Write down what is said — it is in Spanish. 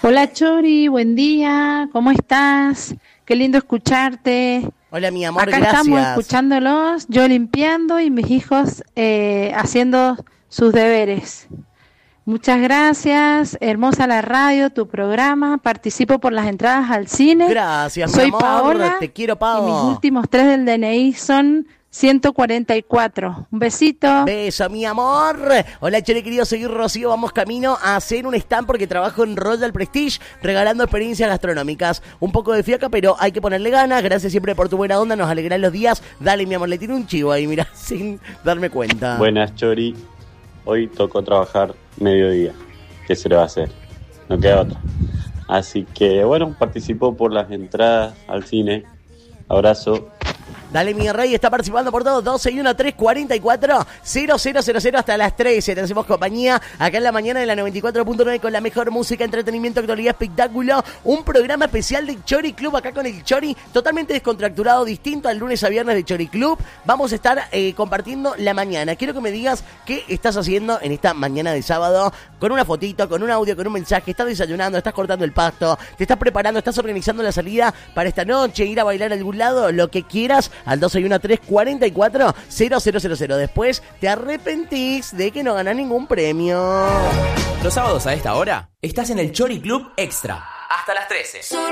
Hola Chori, buen día, ¿cómo estás? Qué lindo escucharte. Hola, mi amor, Acá gracias. estamos escuchándolos, yo limpiando y mis hijos haciendo sus deberes. Muchas gracias, hermosa la radio, tu programa, participo por las entradas al cine. Gracias, mi Soy amor. Paola Te quiero, y mis Pao. últimos 3 del DNI son 144. Un besito. Beso, mi amor. Hola, Chore, querido, soy Rocío. Vamos camino a hacer un stand porque trabajo en Royal Prestige, regalando experiencias gastronómicas. Un poco de fiaca, pero hay que ponerle ganas. Gracias siempre por tu buena onda, nos alegran los días. Dale, mi amor, le tiro un chivo ahí, mira, sin darme cuenta. Buenas, Chori. Hoy tocó trabajar mediodía. ¿Qué se le va a hacer? No queda otra. Así que, bueno, participó por las entradas al cine. Abrazo. Dale, mi rey, está participando por todos. 121344-0000 hasta las 13. Te hacemos compañía acá en la mañana de la 94.9 con la mejor música, entretenimiento, actualidad, espectáculo. Un programa especial de Chori Club acá con el Chori, totalmente descontracturado, distinto al lunes a viernes de Chori Club. Vamos a estar compartiendo la mañana. Quiero que me digas qué estás haciendo en esta mañana de sábado, con una fotito, con un audio, con un mensaje. Estás desayunando, estás cortando el pasto, te estás preparando, estás organizando la salida para esta noche, ir a bailar a algún lado, lo que quieras, al 121344-0000. Después te arrepentís de que no ganás ningún premio. Los sábados a esta hora estás en el Chori Club Extra. Hasta las 13.